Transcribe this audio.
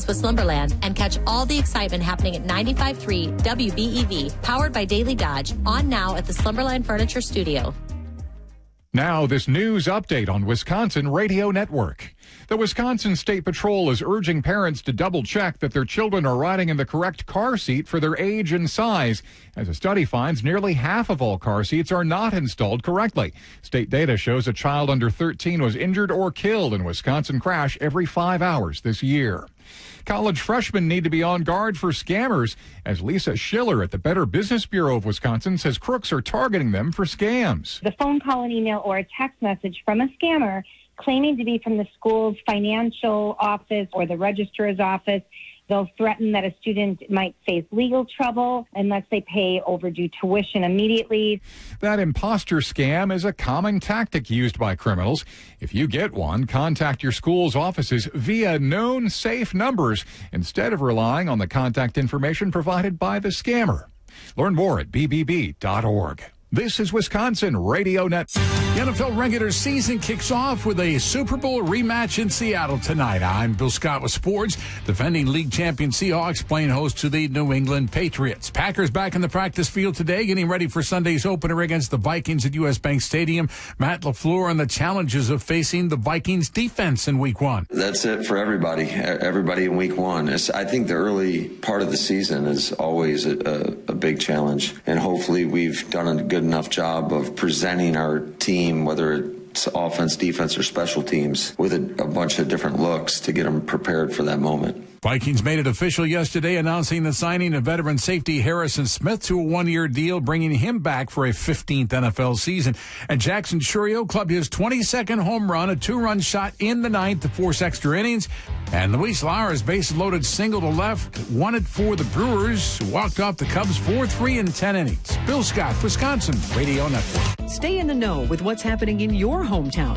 with Slumberland and catch all the excitement happening at 95.3 WBEV, powered by Daily Dodge, on now at the Slumberland Furniture Studio. Now, this news update on Wisconsin Radio Network. The Wisconsin State Patrol is urging parents to double-check that their children are riding in the correct car seat for their age and size. As a study finds, nearly half of all car seats are not installed correctly. State data shows a child under 13 was injured or killed in a Wisconsin crash every 5 hours this year. College freshmen need to be on guard for scammers, as Lisa Schiller at the Better Business Bureau of Wisconsin says crooks are targeting them for scams. The phone call, an email, or a text message from a scammer claiming to be from the school's financial office or the registrar's office. They'll threaten that a student might face legal trouble unless they pay overdue tuition immediately. That imposter scam is a common tactic used by criminals. If you get one, contact your school's offices via known safe numbers instead of relying on the contact information provided by the scammer. Learn more at bbb.org. This is Wisconsin Radio Net. The NFL regular season kicks off with a Super Bowl rematch in Seattle tonight. I'm Bill Scott with sports. Defending league champion Seahawks playing host to the New England Patriots. Packers back in the practice field today, getting ready for Sunday's opener against the Vikings at U.S. Bank Stadium. Matt LaFleur on the challenges of facing the Vikings defense in Week 1. That's it for everybody in Week 1. I think the early part of the season is always a big challenge, and hopefully we've done a good enough job of presenting our team, whether it's offense, defense, or special teams, with a bunch of different looks to get them prepared for that moment. Vikings made it official yesterday, announcing the signing of veteran safety Harrison Smith to a one-year deal, bringing him back for a 15th NFL season. And Jackson Chourio clubbed his 22nd home run, a two-run shot in the ninth to force extra innings. And Luis Lara's base-loaded single to left won it for the Brewers, who walked off the Cubs 4-3 in 10 innings. Bill Scott, Wisconsin Radio Network. Stay in the know with what's happening in your hometown.